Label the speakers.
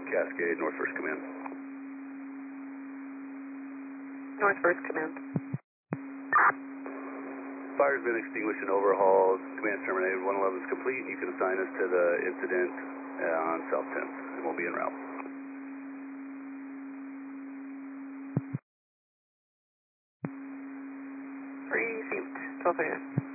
Speaker 1: Cascade, North First Command.
Speaker 2: North First Command.
Speaker 1: Fire's been extinguished and overhauled. Command's terminated. 111 is complete. You can assign us to the incident on South 10th, and we'll be en route.
Speaker 2: 3 feet, 12 seconds.